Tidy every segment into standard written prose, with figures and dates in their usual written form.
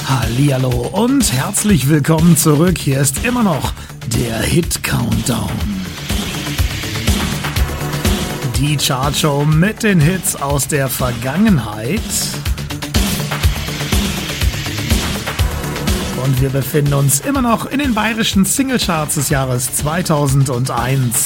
Hallihallo und herzlich willkommen zurück. Hier ist immer noch der Hit Countdown. Die Chartshow mit den Hits aus der Vergangenheit. Und wir befinden uns immer noch in den bayerischen Singlecharts des Jahres 2001.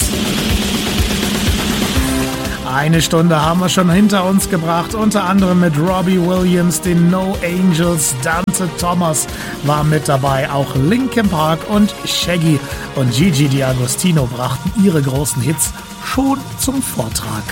Eine Stunde haben wir schon hinter uns gebracht, unter anderem mit Robbie Williams, den No Angels, Dante Thomas war mit dabei, auch Linkin Park und Shaggy und Gigi D'Agostino brachten ihre großen Hits schon zum Vortrag.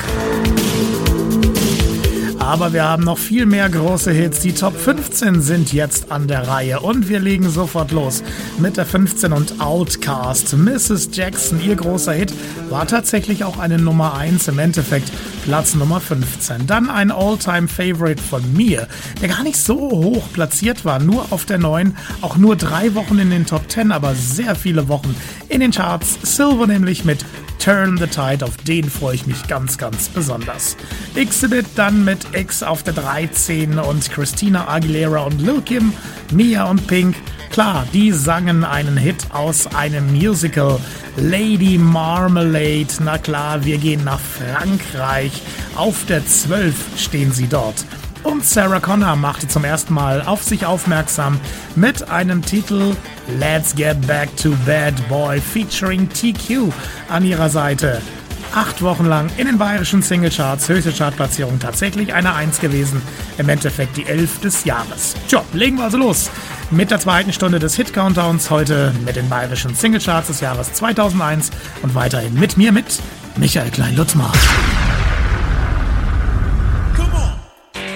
Aber wir haben noch viel mehr große Hits. Die Top 15 sind jetzt an der Reihe und wir legen sofort los mit der 15 und Outkast. Mrs. Jackson, ihr großer Hit, war tatsächlich auch eine Nummer 1, im Endeffekt Platz Nummer 15. Dann ein All-Time-Favorite von mir, der gar nicht so hoch platziert war, nur auf der 9, auch nur 3 Wochen in den Top 10, aber sehr viele Wochen in den Charts. Silver nämlich mit Turn the Tide, auf den freue ich mich ganz, ganz besonders. Exhibit dann mit X auf der 13 und Christina Aguilera und Lil Kim, Mia und Pink. Klar, die sangen einen Hit aus einem Musical, Lady Marmalade. Na klar, wir gehen nach Frankreich. Auf der 12 stehen sie dort. Und Sarah Connor machte zum ersten Mal auf sich aufmerksam mit einem Titel Let's Get Back to Bad Boy featuring TQ an ihrer Seite. 8 Wochen lang in den bayerischen Singlecharts, höchste Chartplatzierung tatsächlich eine 1 gewesen, im Endeffekt die 11 des Jahres. Tja, legen wir also los mit der zweiten Stunde des Hit-Countdowns, heute mit den bayerischen Singlecharts des Jahres 2001 und weiterhin mit mir, mit Michael Klein-Lutzmar.